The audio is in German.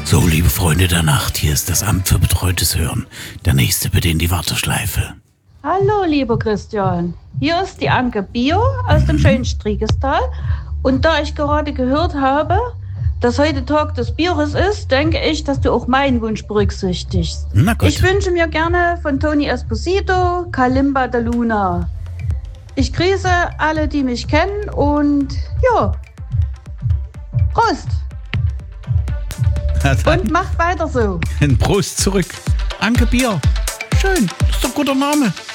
So, liebe Freunde der Nacht, hier ist das Amt für betreutes Hören. Der nächste bitte in die Warteschleife. Hallo, lieber Christian. Hier ist die Anke Bio aus dem schönen Striegestal. Und da ich gerade gehört habe, dass heute Tag des Bieres ist, denke ich, dass du auch meinen Wunsch berücksichtigst. Na gut. Ich wünsche mir gerne von Tony Esposito Kalimba de Luna. Ich grüße alle, die mich kennen und ja, Prost. Und macht weiter so. Ein Prost zurück. Anke Bier. Schön, das ist doch ein guter Name.